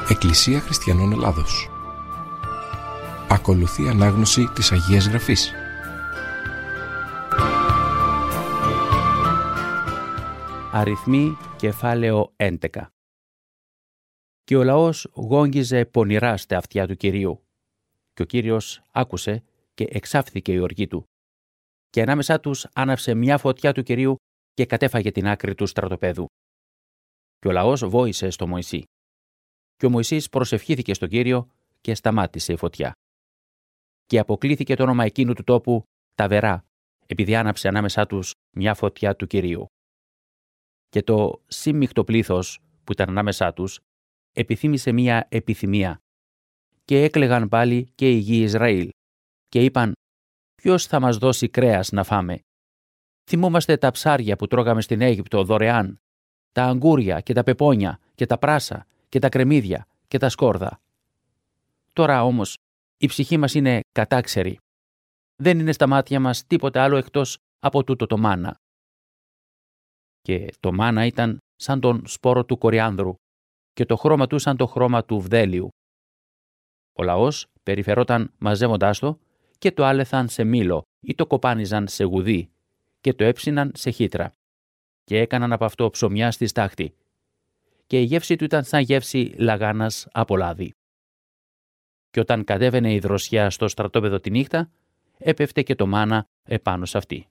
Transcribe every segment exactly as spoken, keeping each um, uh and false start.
Εκκλησία Χριστιανών Ελλάδος. Ακολουθεί ανάγνωση της Αγίας Γραφής. Αριθμοί κεφάλαιο έντεκα. Και ο λαός γόγγιζε πονηρά στα αυτιά του Κυρίου. Και ο Κύριος άκουσε και εξάφθηκε η οργή του. Και ανάμεσά τους άναψε μια φωτιά του Κυρίου και κατέφαγε την άκρη του στρατοπέδου. Και ο λαός βόησε στο Μωυσή. Και ο Μωυσής προσευχήθηκε στον Κύριο και σταμάτησε η φωτιά. Και αποκλήθηκε το όνομα εκείνου του τόπου Ταβερά, επειδή άναψε ανάμεσά τους μια φωτιά του Κυρίου. Και το σύμμιχτο πλήθος που ήταν ανάμεσά τους επιθύμησε μια επιθυμία. Και έκλαιγαν πάλι και οι γη Ισραήλ. Και είπαν: ποιος θα μας δώσει κρέας να φάμε? Θυμόμαστε τα ψάρια που τρώγαμε στην Αίγυπτο δωρεάν, τα αγκούρια και τα πεπόνια και τα πράσα και τα κρεμμύδια και τα σκόρδα. Τώρα όμως η ψυχή μας είναι κατάξερη. Δεν είναι στα μάτια μας τίποτα άλλο εκτός από τούτο το μάνα. Και το μάνα ήταν σαν τον σπόρο του κοριάνδρου και το χρώμα του σαν το χρώμα του βδέλιου. Ο λαός περιφερόταν μαζεύοντάς το και το άλεθαν σε μήλο ή το κοπάνιζαν σε γουδί και το έψιναν σε χύτρα και έκαναν από αυτό ψωμιά στη στάχτη και η γεύση του ήταν σαν γεύση λαγάνας από λάδι. Και όταν κατέβαινε η δροσιά στο στρατόπεδο τη νύχτα, έπεφτε και το μάνα επάνω σε αυτή.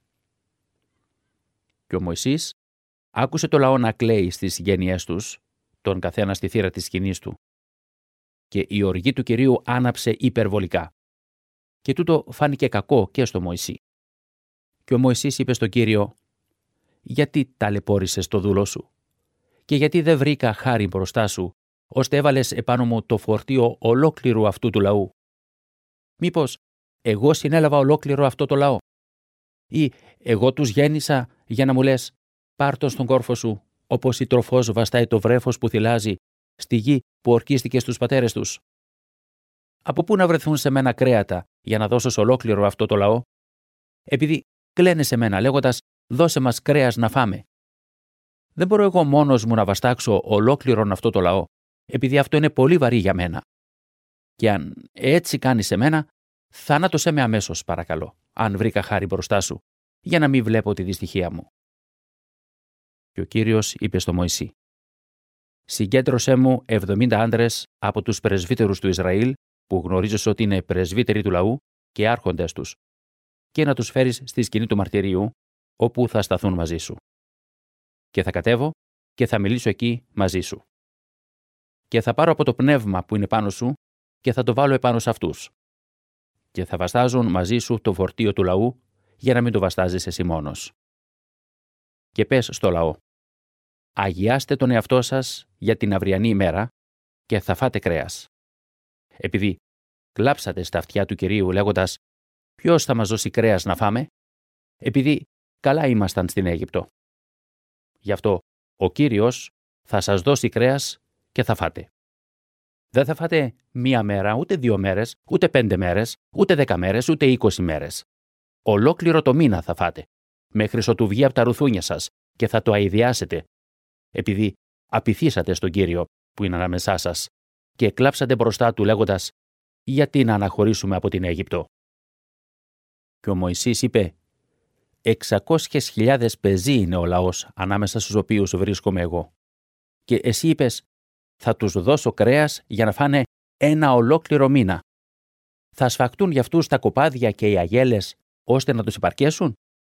Και ο Μωυσής άκουσε το λαό να κλαίει στις γένειές τους, τον καθένα στη θύρα της σκηνής του. Και η οργή του Κυρίου άναψε υπερβολικά. Και τούτο φάνηκε κακό και στο Μωυσή. Και ο Μωυσής είπε στον Κύριο: γιατί ταλαιπώρησες το δούλο σου? Και γιατί δεν βρήκα χάρη μπροστά σου, ώστε έβαλες επάνω μου το φορτίο ολόκληρου αυτού του λαού? Μήπως εγώ συνέλαβα ολόκληρο αυτό το λαό? Ή εγώ τους γέννησα για να μου λες: πάρ' τον στον κόρφο σου, όπως η τροφός βαστάει το βρέφος που θυλάζει στη γη που ορκίστηκε στους πατέρες τους? Από πού να βρεθούν σε μένα κρέατα για να δώσω σε ολόκληρο αυτό το λαό? Επειδή κλαίνε σε μένα λέγοντας: δώσε μας κρέας να φάμε. Δεν μπορώ εγώ μόνος μου να βαστάξω ολόκληρον αυτό το λαό, επειδή αυτό είναι πολύ βαρύ για μένα. Και αν έτσι κάνεις σε μένα, θάνατωσέ με αμέσως, παρακαλώ, αν βρήκα χάρη μπροστά σου, για να μην βλέπω τη δυστυχία μου. Και ο Κύριος είπε στο Μωυσή: συγκέντρωσέ μου εβδομήντα άντρες από τους πρεσβύτερους του Ισραήλ, που γνωρίζεις ότι είναι πρεσβύτεροι του λαού και άρχοντες τους, και να τους φέρεις στη σκηνή του μαρτυρίου, όπου θα σταθούν μαζί σου. Και θα κατέβω και θα μιλήσω εκεί μαζί σου. Και θα πάρω από το πνεύμα που είναι πάνω σου και θα το βάλω επάνω σε αυτούς. Και θα βαστάζουν μαζί σου το φορτίο του λαού, για να μην το βαστάζεις εσύ μόνος. Και πες στο λαό: αγιάστε τον εαυτό σας για την αυριανή ημέρα και θα φάτε κρέας. Επειδή κλάψατε στα αυτιά του Κυρίου λέγοντας: ποιος θα μας δώσει κρέας να φάμε? Επειδή καλά ήμασταν στην Αίγυπτο. Γι' αυτό ο Κύριος θα σας δώσει κρέας και θα φάτε. Δεν θα φάτε μία μέρα, ούτε δύο μέρες, ούτε πέντε μέρες, ούτε δέκα μέρες, ούτε είκοσι μέρες. Ολόκληρο το μήνα θα φάτε, μέχρι ότου βγει από τα ρουθούνια σας και θα το αηδιάσετε, επειδή απειθήσατε στον Κύριο που είναι ανάμεσά σας και κλάψατε μπροστά του λέγοντας: γιατί να αναχωρήσουμε από την Αίγυπτο? Και ο Μωυσής είπε: εξακόσιες χιλιάδες πεζοί είναι ο λαός ανάμεσα στους οποίους βρίσκομαι εγώ. Και εσύ είπες: θα τους δώσω κρέας για να φάνε ένα ολόκληρο μήνα. Θα σφαχτούν για αυτούς τα κοπάδια και οι αγέλες, ώστε να τους υπαρκέσουν?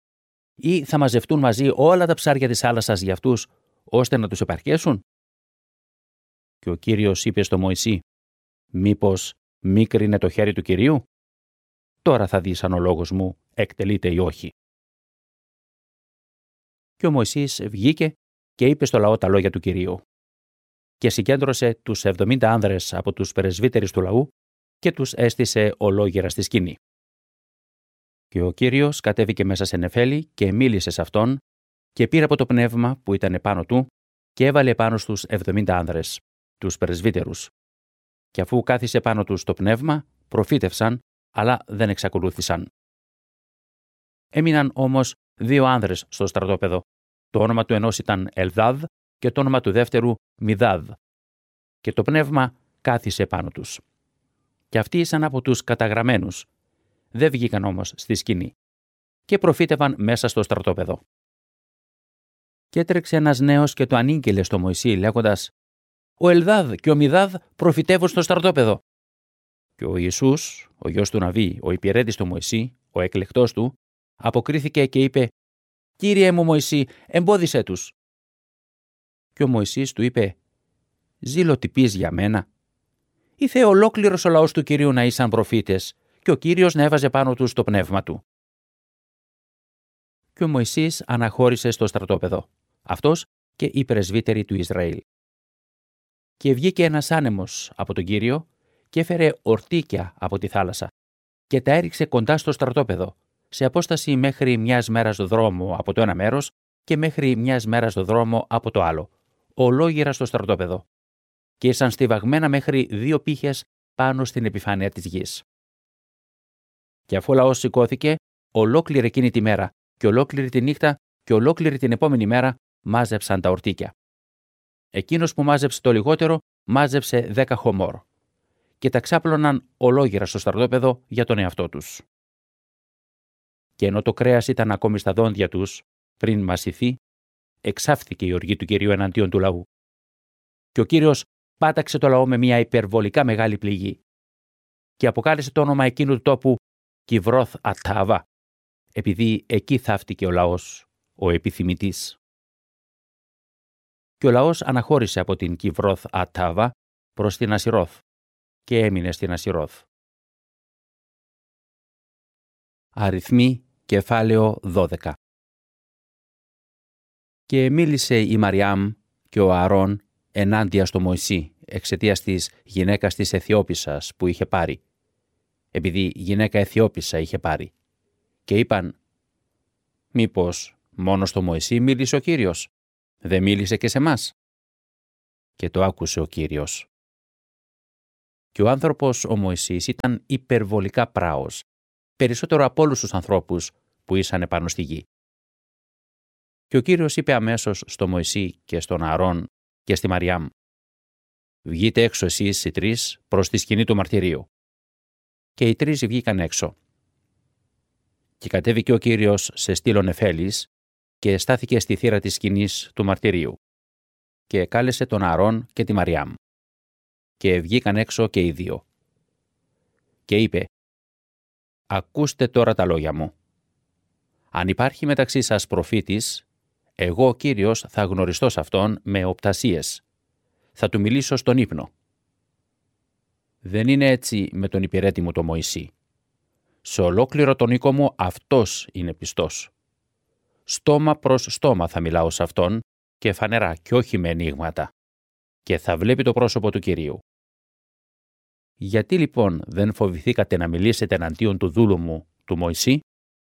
Ή θα μαζευτούν μαζί όλα τα ψάρια της θάλασσας για αυτούς, ώστε να τους υπαρκέσουν? Και ο Κύριος είπε στο Μωυσή: μήπως μίκρινε το χέρι του Κυρίου? Τώρα θα δεις αν ο λόγος μου εκτελείται ή όχι. Και ο Μωυσής βγήκε και είπε στο λαό τα λόγια του Κυρίου. Και συγκέντρωσε τους εβδομήντα άνδρες από τους πρεσβύτερους του λαού και τους έστησε ολόγερα στη σκηνή. Και ο Κύριος κατέβηκε μέσα σε νεφέλη και μίλησε σε αυτόν και πήρε από το πνεύμα που ήταν επάνω του και έβαλε επάνω στους εβδομήντα άνδρες, τους πρεσβύτερους. Και αφού κάθισε πάνω τους το πνεύμα, προφήτευσαν, αλλά δεν εξακολούθησαν. Έμειναν όμως δύο άνδρες στο στρατόπεδο. Το όνομα του ενός ήταν Ελδάδ και το όνομα του δεύτερου Μιδάδ. Και το πνεύμα κάθισε πάνω τους. Και αυτοί ήσαν από τους καταγραμμένους. Δεν βγήκαν όμως στη σκηνή και προφήτευαν μέσα στο στρατόπεδο. Και έτρεξε ένας νέος και το ανήγγειλε στο Μωυσή λέγοντας «Ο Ελδάδ και ο Μιδάδ προφητεύουν στο στρατόπεδο». Και ο Ιησούς, ο γιος του Ναβί, ο υπηρέτης του Μωυσή, ο εκλεκτός του, αποκρίθηκε και είπε «Κύριε μου Μωυσή, εμπόδισέ τους». Και ο Μωυσής του είπε «Ζήλω τι πεις για μένα. Ήθε ολόκληρος ο λαός του Κυρίου να ήσαν προφήτες και ο Κύριος να έβαζε πάνω τους το πνεύμα του». Και ο Μωυσής αναχώρησε στο στρατόπεδο, αυτός και οι πρεσβύτεροι του Ισραήλ. Και βγήκε ένας άνεμος από τον Κύριο και έφερε ορτίκια από τη θάλασσα και τα έριξε κοντά στο στρατόπεδο, σε απόσταση μέχρι μιας μέρας δρόμο από το ένα μέρος και μέχρι μιας μέρας δρόμο από το άλλο, ολόγυρα στο στρατόπεδο, και ήσαν στιβαγμένα μέχρι δύο πύχες πάνω στην επιφάνεια της γης. Και αφού ο λαός σηκώθηκε, ολόκληρη εκείνη τη μέρα και ολόκληρη τη νύχτα και ολόκληρη την επόμενη μέρα μάζεψαν τα ορτίκια. Εκείνος που μάζεψε το λιγότερο μάζεψε δέκα χωμόρ και τα ξάπλωναν ολόγυρα στο στρατόπεδο για τον εαυτό τους. Και ενώ το κρέας ήταν ακόμη στα δόντια τους, πριν μασηθεί, εξάφθηκε η οργή του Κυρίου εναντίον του λαού. Και ο Κύριος πάταξε το λαό με μια υπερβολικά μεγάλη πληγή και αποκάλεσε το όνομα εκείνου του τόπου Κιβρόθ Ατάβα, επειδή εκεί θαύτηκε ο λαός, ο επιθυμητής. Και ο λαός αναχώρησε από την Κιβρόθ Ατάβα προς την Ασιρόθ και έμεινε στην Ασιρόθ. Αριθμοί, κεφάλαιο δώδεκα. Και μίλησε η Μαριάμ και ο Ααρών ενάντια στο Μωυσή εξαιτίας της γυναίκας της Αιθιόπισσας που είχε πάρει, επειδή γυναίκα Αιθιόπισσα είχε πάρει. Και είπαν «Μήπως μόνο στο Μωυσή μίλησε ο Κύριος, δεν μίλησε και σε μας?» Και το άκουσε ο Κύριος. Και ο άνθρωπος ο Μωυσής ήταν υπερβολικά πράος, περισσότερο από όλους τους ανθρώπους που ήσαν επάνω στη γη. Και ο Κύριος είπε αμέσως στο Μωυσή και στον Ααρών και στη Μαριάμ «Βγείτε έξω εσείς οι τρεις προς τη σκηνή του μαρτυρίου». Και οι τρεις βγήκαν έξω. Και κατέβηκε ο Κύριος σε στήλο νεφέλης και στάθηκε στη θύρα της σκηνής του μαρτυρίου. Και κάλεσε τον Ααρών και τη Μαριάμ. Και βγήκαν έξω και οι δύο. Και είπε «Ακούστε τώρα τα λόγια μου. Αν υπάρχει μεταξύ σας προφήτης, εγώ ο Κύριος θα γνωριστώ σε αυτόν με οπτασίες. Θα του μιλήσω στον ύπνο. Δεν είναι έτσι με τον υπηρέτη μου το Μωυσή. Σε ολόκληρο τον οίκο μου αυτός είναι πιστός. Στόμα προς στόμα θα μιλάω σε αυτόν και φανερά και όχι με ενίγματα. Και θα βλέπει το πρόσωπο του Κυρίου. Γιατί λοιπόν δεν φοβηθήκατε να μιλήσετε εναντίον του δούλου μου, του Μωυσή?»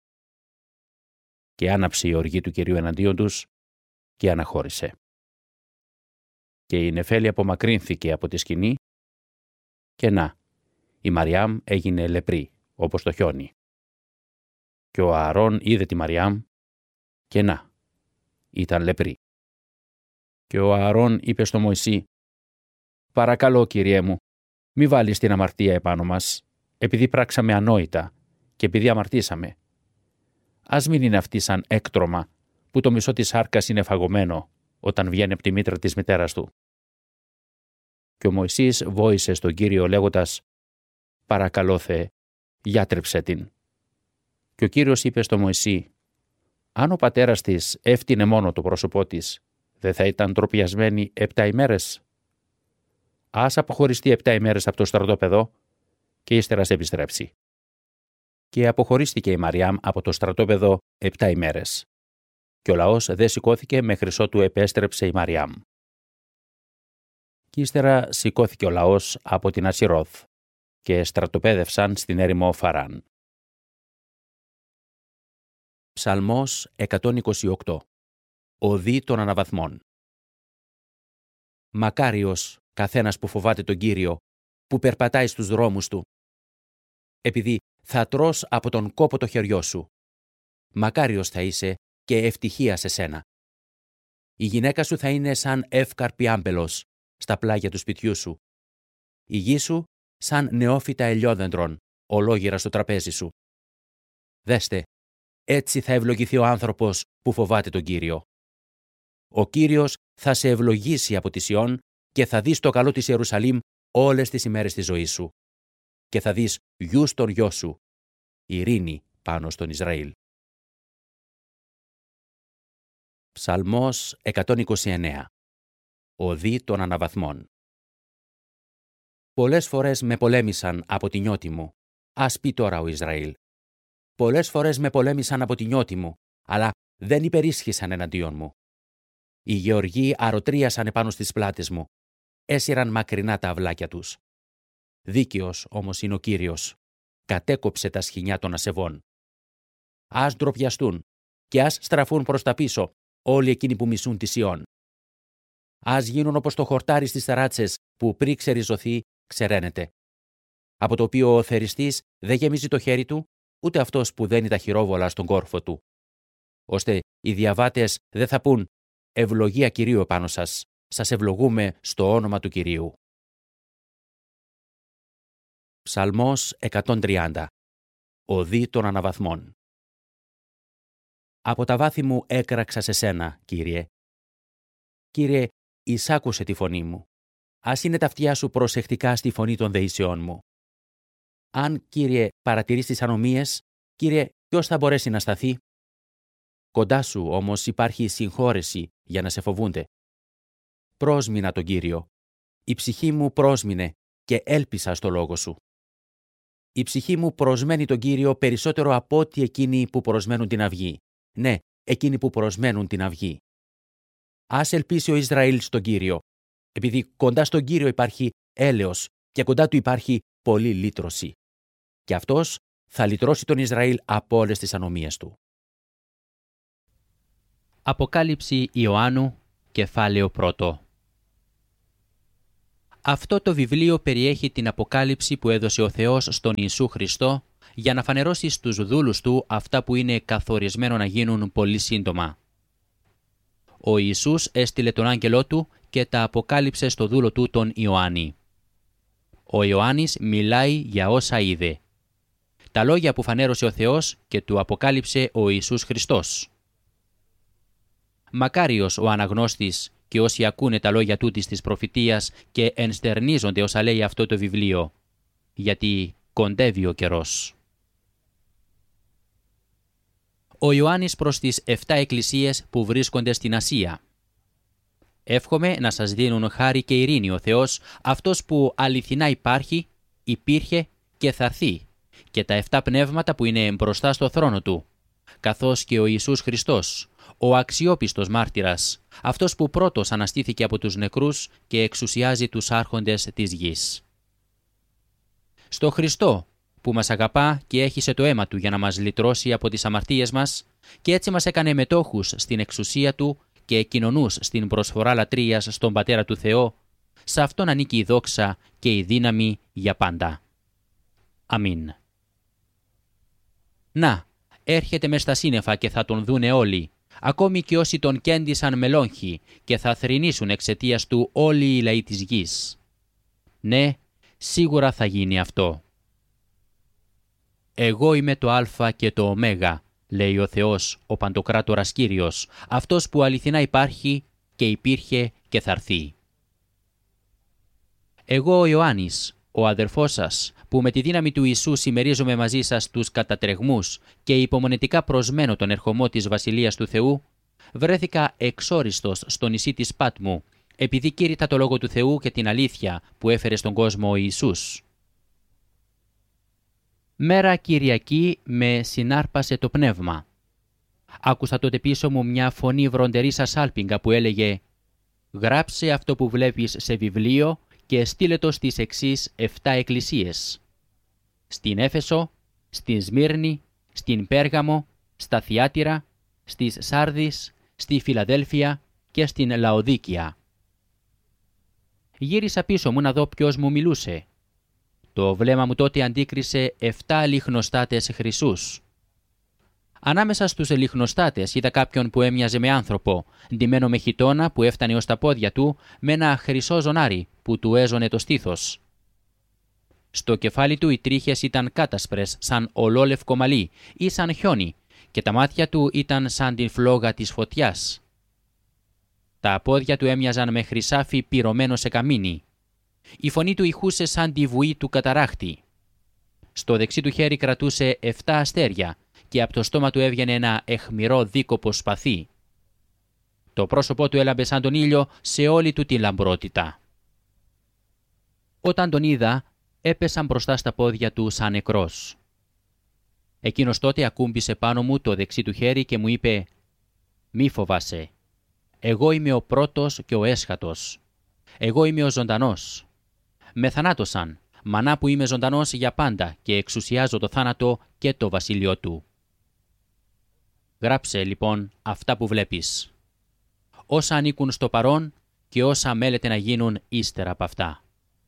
Και άναψε η οργή του Κυρίου εναντίον τους και αναχώρησε. Και η νεφέλη απομακρύνθηκε από τη σκηνή και να, η Μαριάμ έγινε λεπρή, όπως το χιόνι. Και ο Ααρών είδε τη Μαριάμ και να, ήταν λεπρή. Και ο Ααρών είπε στο Μωυσή «Παρακαλώ, Κύριέ μου, μη βάλεις την αμαρτία επάνω μας, επειδή πράξαμε ανόητα και επειδή αμαρτήσαμε. Ας μην είναι αυτή σαν έκτρωμα που το μισό της σάρκας είναι φαγωμένο όταν βγαίνει από τη μήτρα της μητέρας του». Και ο Μωυσής βόησε στον Κύριο λέγοντας «Παρακαλώ, Θεέ, γιάτρεψε την». Και ο Κύριος είπε στο Μωυσή «Αν ο πατέρας της έφτινε μόνο το πρόσωπό της, δεν θα ήταν τροπιασμένη επτά ημέρες? Ας αποχωριστεί επτά ημέρες από το στρατόπεδο και ύστερα σε επιστρέψει». Και αποχωρίστηκε η Μαριάμ από το στρατόπεδο επτά ημέρες. Και ο λαός δεν σηκώθηκε μέχρι ότου επέστρεψε η Μαριάμ. Και ύστερα σηκώθηκε ο λαός από την Ασιρόθ και στρατοπέδευσαν στην έρημο Φαράν. Ψαλμός εκατόν είκοσι οκτώ. Οδή των αναβαθμών. Μακάριος καθένας που φοβάται τον Κύριο, που περπατάει στους δρόμους του, επειδή θα τρως από τον κόπο το χεριό σου. Μακάριος θα είσαι και ευτυχία σε σένα. Η γυναίκα σου θα είναι σαν εύκαρπη άμπελος στα πλάγια του σπιτιού σου. η γη σου σαν νεόφυτα ελιόδεντρων, ολόγυρα στο τραπέζι σου. Δέστε, έτσι θα ευλογηθεί ο άνθρωπος που φοβάται τον Κύριο. Ο Κύριος θα σε ευλογήσει από τη Σιών και θα δεις το καλό της Ιερουσαλήμ όλες τις ημέρες της ζωής σου. Και θα δεις γιους των γιο σου, ειρήνη πάνω στον Ισραήλ. Ψαλμός εκατόν είκοσι εννέα. Οδή των αναβαθμών. Πολλές φορές με πολέμησαν από τη νιώτη μου, ας πει τώρα ο Ισραήλ. Πολλές φορές με πολέμησαν από τη νιώτη μου, αλλά δεν υπερίσχυσαν εναντίον μου. Οι γεωργοί αρωτρίασαν επάνω στις πλάτες μου, έσυραν μακρινά τα αυλάκια τους. Δίκαιος όμως είναι ο Κύριος, κατέκοψε τα σχοινιά των ασεβών. Ας ντροπιαστούν και ας στραφούν προς τα πίσω όλοι εκείνοι που μισούν τη Σιών. Ας γίνουν όπως το χορτάρι στις ταράτσες που πριν ξεριζωθεί ξεραίνεται, από το οποίο ο θεριστής δεν γεμίζει το χέρι του, ούτε αυτός που δένει τα χειρόβολα στον κόρφο του, ώστε οι διαβάτες δεν θα πούν «Ευλογία Κυρίου επάνω σας, σας ευλογούμε στο όνομα του Κυρίου». Ψαλμός εκατόν τριάντα. Οδή των αναβαθμών. Από τα βάθη μου έκραξα σε σένα, Κύριε. Κύριε, εισάκουσε τη φωνή μου. Ας είναι τα αυτιά σου προσεκτικά στη φωνή των δεήσεών μου. Αν, Κύριε, παρατηρείς τις ανομίες, Κύριε, ποιος θα μπορέσει να σταθεί? Κοντά σου όμως υπάρχει συγχώρεση για να σε φοβούνται. Πρόσμινα τον Κύριο. Η ψυχή μου πρόσμινε και έλπισα στο λόγο σου. Η ψυχή μου προσμένει τον Κύριο περισσότερο από ό,τι εκείνοι που προσμένουν την αυγή. Ναι, εκείνοι που προσμένουν την αυγή. Ας ελπίσει ο Ισραήλ στον Κύριο, επειδή κοντά στον Κύριο υπάρχει έλεος και κοντά του υπάρχει πολλή λύτρωση. Και αυτός θα λυτρώσει τον Ισραήλ από όλες τις ανομίες του. Αποκάλυψη Ιωάννου, κεφάλαιο πρώτο. Αυτό το βιβλίο περιέχει την αποκάλυψη που έδωσε ο Θεός στον Ιησού Χριστό για να φανερώσει στους δούλους του αυτά που είναι καθορισμένο να γίνουν πολύ σύντομα. Ο Ιησούς έστειλε τον άγγελό του και τα αποκάλυψε στο δούλο του τον Ιωάννη. Ο Ιωάννης μιλάει για όσα είδε. Τα λόγια που φανέρωσε ο Θεός και του αποκάλυψε ο Ιησούς Χριστός. Μακάριος ο αναγνώστης και όσοι ακούνε τα λόγια τούτης της προφητείας και ενστερνίζονται όσα λέει αυτό το βιβλίο, γιατί κοντεύει ο καιρός. Ο Ιωάννης προς τις εφτά εκκλησίες που βρίσκονται στην Ασία. Εύχομαι να σας δίνουν χάρη και ειρήνη ο Θεός, αυτός που αληθινά υπάρχει, υπήρχε και θα έρθει, και τα εφτά πνεύματα που είναι μπροστά στο θρόνο του, καθώς και ο Ιησούς Χριστός, ο αξιόπιστος μάρτυρας, αυτός που πρώτος αναστήθηκε από τους νεκρούς και εξουσιάζει τους άρχοντες της γης. Στο Χριστό, που μας αγαπά και έχισε το αίμα του για να μας λυτρώσει από τις αμαρτίες μας και έτσι μας έκανε μετόχους στην εξουσία του και κοινωνούς στην προσφορά λατρείας στον Πατέρα του Θεό, σε Αυτόν ανήκει η δόξα και η δύναμη για πάντα. Αμήν. Να, έρχεται μες στα σύννεφα και θα τον δούνε όλοι, ακόμη και όσοι τον κέντησαν με λόγχη και θα θρηνήσουν εξαιτίας του όλοι οι λαοί της γης. Ναι, σίγουρα θα γίνει αυτό. «Εγώ είμαι το Α και το Ω», λέει ο Θεός, ο Παντοκράτορας Κύριος, αυτός που αληθινά υπάρχει και υπήρχε και θα έρθει. Εγώ ο Ιωάννης, ο αδερφός σας, που με τη δύναμη του Ιησού συμμερίζομαι μαζί σας τους κατατρεγμούς και υπομονετικά προσμένω τον ερχομό της Βασιλείας του Θεού, βρέθηκα εξόριστος στο νησί της Πάτμου, επειδή κήρυτα το Λόγο του Θεού και την αλήθεια που έφερε στον κόσμο ο Ιησούς. Μέρα Κυριακή με συνάρπασε το πνεύμα. Άκουσα τότε πίσω μου μια φωνή βροντερή σαν σάλπιγγα που έλεγε «Γράψε αυτό που βλέπεις σε βιβλίο και στείλε το στις εξής εφτά εκκλησίες. Στην Έφεσο, στην Σμύρνη, στην Πέργαμο, στα Θιάτυρα, στις Σάρδης, στη Φιλαδέλφια και στην Λαοδίκια». Γύρισα πίσω μου να δω ποιος μου μιλούσε. Το βλέμμα μου τότε αντίκρισε εφτά λιχνοστάτες χρυσούς. Ανάμεσα στους λιχνοστάτες είδα κάποιον που έμοιαζε με άνθρωπο, ντυμένο με χιτώνα που έφτανε ως τα πόδια του, με ένα χρυσό ζωνάρι που του έζωνε το στήθος. Στο κεφάλι του οι τρίχες ήταν κάτασπρες σαν ολόλευκο μαλλί ή σαν χιόνι και τα μάτια του ήταν σαν την φλόγα της φωτιάς. Τα πόδια του έμοιαζαν με χρυσάφι πυρωμένο σε καμίνι. Η φωνή του ηχούσε σαν τη βουή του καταράχτη. Στο δεξί του χέρι κρατούσε εφτά αστέρια και από το στόμα του έβγαινε ένα αιχμηρό δίκοπο σπαθί. Το πρόσωπό του έλαμπε σαν τον ήλιο σε όλη του τη λαμπρότητα. Όταν τον είδα, έπεσαν μπροστά στα πόδια του σαν νεκρός. Εκείνος τότε ακούμπησε πάνω μου το δεξί του χέρι και μου είπε «Μη φοβάσαι. Εγώ είμαι ο πρώτος και ο έσχατος. Εγώ είμαι ο ζωντανός. Με θανάτωσαν, μανά που είμαι ζωντανός για πάντα και εξουσιάζω το θάνατο και το βασίλειό του. Γράψε λοιπόν αυτά που βλέπεις. Όσα ανήκουν στο παρόν και όσα μέλεται να γίνουν ύστερα από αυτά».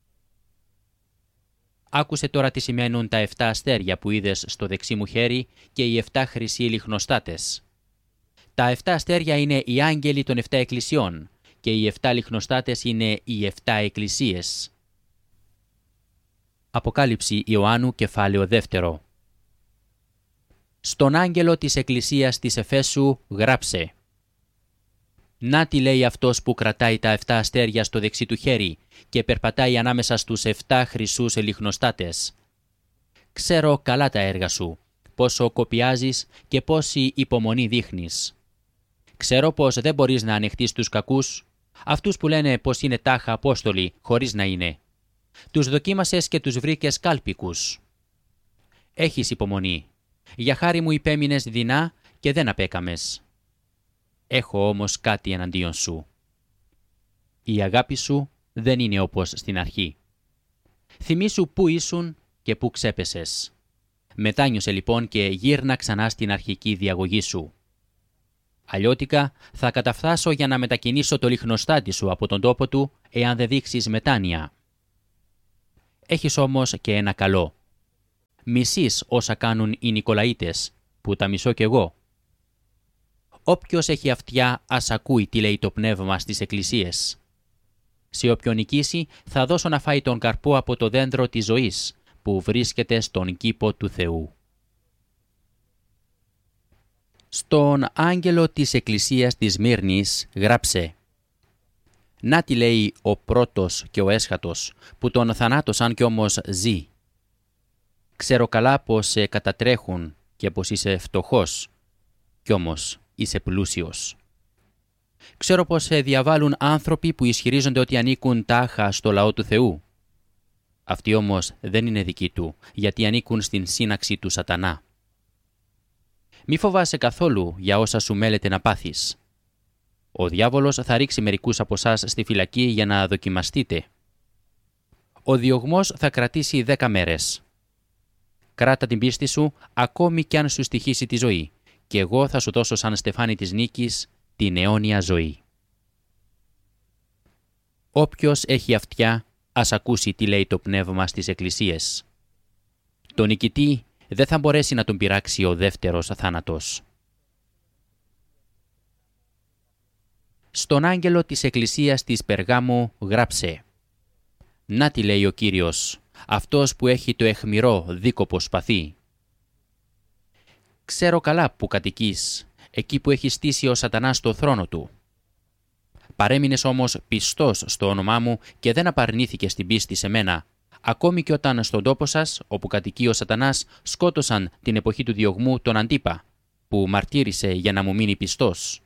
Άκουσε τώρα τι σημαίνουν τα εφτά αστέρια που είδες στο δεξί μου χέρι και οι εφτά χρυσοί λιχνοστάτες. Τα εφτά αστέρια είναι οι άγγελοι των εφτά εκκλησιών και οι εφτά λιχνοστάτες είναι οι εφτά εκκλησίες. Αποκάλυψη Ιωάννου κεφάλαιο δεύτερο. Στον άγγελο της εκκλησίας της Εφέσου γράψε. Να τι λέει αυτός που κρατάει τα εφτά αστέρια στο δεξί του χέρι και περπατάει ανάμεσα στους εφτά χρυσούς λιχνοστάτες. Ξέρω καλά τα έργα σου, πόσο κοπιάζεις και πόση υπομονή δείχνεις. Ξέρω πως δεν μπορείς να ανεχτείς τους κακούς, αυτούς που λένε πως είναι τάχα απόστολοι χωρίς να είναι. Τους δοκίμασες και τους βρήκες κάλπικους. Έχεις υπομονή. Για χάρη μου υπέμεινες δεινά και δεν απέκαμες. Έχω όμως κάτι εναντίον σου. Η αγάπη σου δεν είναι όπως στην αρχή. Θυμήσου πού ήσουν και πού ξέπεσες. Μετάνιωσε λοιπόν και γύρνα ξανά στην αρχική διαγωγή σου. Αλλιώτικα θα καταφθάσω για να μετακινήσω το λιχνοστάτη σου από τον τόπο του, εάν δεν δείξεις μετάνοια. Έχεις όμως και ένα καλό. Μισείς όσα κάνουν οι Νικολαίτες, που τα μισώ κι εγώ. Όποιος έχει αυτιά ας ακούει τι λέει το πνεύμα στις εκκλησίες. Σε όποιον νικήσει θα δώσω να φάει τον καρπό από το δέντρο της ζωής που βρίσκεται στον κήπο του Θεού. Στον άγγελο της εκκλησίας της Σμύρνης γράψε. Να τι λέει ο πρώτος και ο έσχατος που τον θανάτωσαν κι όμως ζει. Ξέρω καλά πως σε κατατρέχουν και πως είσαι φτωχός κι όμως είσαι πλούσιος. Ξέρω πως σε διαβάλλουν άνθρωποι που ισχυρίζονται ότι ανήκουν τάχα στο λαό του Θεού. Αυτοί όμως δεν είναι δικοί του, γιατί ανήκουν στην σύναξη του σατανά. Μη φοβάσαι καθόλου για όσα σου μέλεται να πάθεις. Ο διάβολος θα ρίξει μερικούς από εσάς στη φυλακή για να δοκιμαστείτε. Ο διωγμός θα κρατήσει δέκα μέρες. Κράτα την πίστη σου ακόμη κι αν σου στοιχήσει τη ζωή, και εγώ θα σου δώσω σαν στεφάνι της νίκης την αιώνια ζωή. Όποιος έχει αυτιά, ας ακούσει τι λέει το πνεύμα στις εκκλησίες. Το νικητή δεν θα μπορέσει να τον πειράξει ο δεύτερος θάνατος. Στον άγγελο της εκκλησίας της Περγάμου γράψε. Να τι λέει ο Κύριος, αυτός που έχει το αιχμηρό δίκοπο σπαθί. Ξέρω καλά που κατοικείς, εκεί που έχει στήσει ο σατανάς το θρόνο του. Παρέμεινες όμως πιστός στο όνομά μου και δεν απαρνήθηκες την πίστη σε μένα, ακόμη και όταν στον τόπο σας, όπου κατοικεί ο σατανάς, σκότωσαν την εποχή του διωγμού τον Αντίπα, που μαρτύρησε για να μου μείνει πιστός.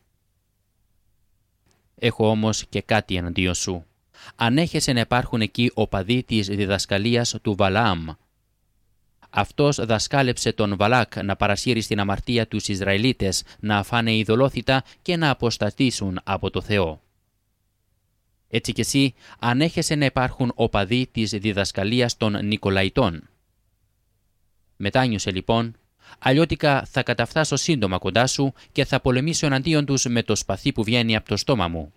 Έχω όμως και κάτι εναντίον σου. Ανέχεσαι να υπάρχουν εκεί οπαδοί της διδασκαλίας του Βαλαάμ. Αυτός δασκάλεψε τον Βαλάκ να παρασύρει στην αμαρτία τους Ισραηλίτες να φάνε ειδωλόθητα και να αποστατήσουν από το Θεό. Έτσι κι εσύ ανέχεσαι να υπάρχουν οπαδοί της διδασκαλίας των Νικολαϊτών. Μετάνιωσε λοιπόν, αλλιώτικα θα καταφθάσω σύντομα κοντά σου και θα πολεμήσω εναντίον τους με το σπαθί που βγαίνει από το στόμα μου.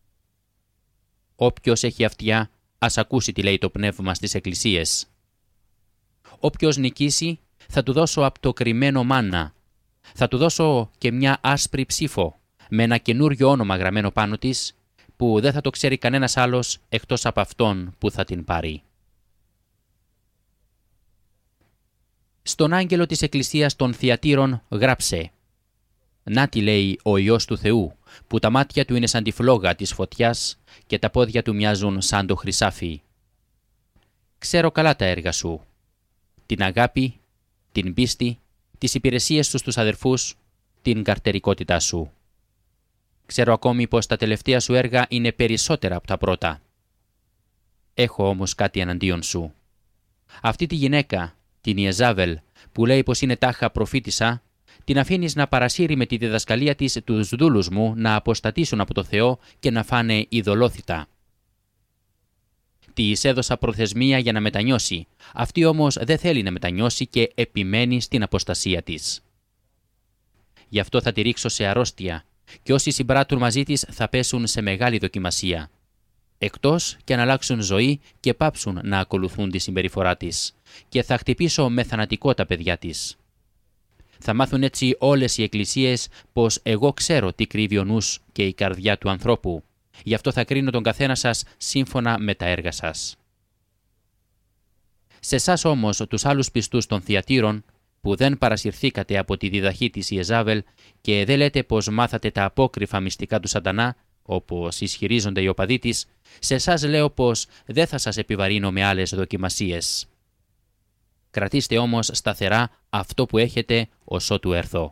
Όποιος έχει αυτιά, ας ακούσει τι λέει το πνεύμα στις εκκλησίες. Όποιος νικήσει, θα του δώσω από το κρυμμένο μάννα. Θα του δώσω και μια άσπρη ψήφο, με ένα καινούριο όνομα γραμμένο πάνω της, που δεν θα το ξέρει κανένας άλλος εκτός από αυτόν που θα την πάρει. Στον άγγελο της Εκκλησίας των Θειατήρων γράψε: «Να τι λέει ο Υιός του Θεού, που τα μάτια του είναι σαν τη φλόγα της φωτιάς και τα πόδια του μοιάζουν σαν το χρυσάφι. Ξέρω καλά τα έργα σου, την αγάπη, την πίστη, τις υπηρεσίες σου στους αδερφούς, την καρτερικότητά σου. Ξέρω ακόμη πως τα τελευταία σου έργα είναι περισσότερα από τα πρώτα. Έχω όμως κάτι εναντίον σου. Αυτή τη γυναίκα, την Ιεζάβελ, που λέει πως είναι τάχα προφήτησα, την αφήνεις να παρασύρει με τη διδασκαλία της τους δούλους μου να αποστατήσουν από το Θεό και να φάνε ειδωλόθητα. Της έδωσα προθεσμία για να μετανιώσει, αυτή όμως δεν θέλει να μετανιώσει και επιμένει στην αποστασία της. Γι' αυτό θα τη ρίξω σε αρρώστια και όσοι συμπράττουν μαζί της θα πέσουν σε μεγάλη δοκιμασία, εκτός και να αλλάξουν ζωή και πάψουν να ακολουθούν τη συμπεριφορά της, και θα χτυπήσω με θανατικό τα παιδιά της. Θα μάθουν έτσι όλες οι εκκλησίες πως εγώ ξέρω τι κρύβει ο νους και η καρδιά του ανθρώπου. Γι' αυτό θα κρίνω τον καθένα σας σύμφωνα με τα έργα σας. Σε εσάς όμως, τους άλλους πιστούς των Θειατήρων, που δεν παρασυρθήκατε από τη διδαχή της Ιεζάβελ και δεν λέτε πως μάθατε τα απόκρυφα μυστικά του Σατανά, όπως ισχυρίζονται οι οπαδοί της, σε εσάς λέω πως δεν θα σας επιβαρύνω με άλλες δοκιμασίες. Κρατήστε όμως σταθερά αυτό που έχετε ως ότου έρθω.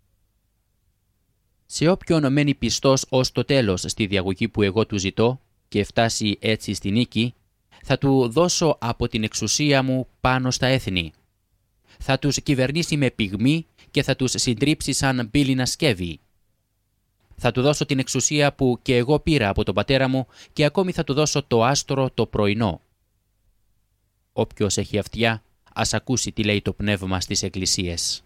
Σε όποιον μένει πιστός ως το τέλος στη διαγωγή που εγώ του ζητώ και φτάσει έτσι στη νίκη, θα του δώσω από την εξουσία μου πάνω στα έθνη. Θα τους κυβερνήσει με πυγμή και θα τους συντρίψει σαν πύληνα σκεύη. Θα του δώσω την εξουσία που και εγώ πήρα από τον πατέρα μου και ακόμη θα του δώσω το άστρο το πρωινό. Όποιος έχει αυτιά, ας ακούσει τι λέει το πνεύμα στις εκκλησίες.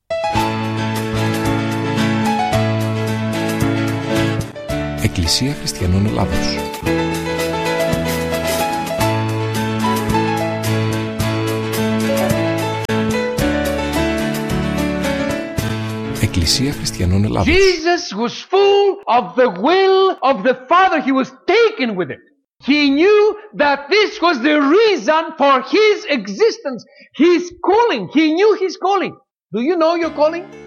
Εκκλησία Χριστιανών Ελλάδος. Εκκλησία Χριστιανών Ελλάδος. Jesus was full of the will of the Father. He was taken with it. He knew that this was the reason for his existence, his calling. He knew his calling. Do you know your calling?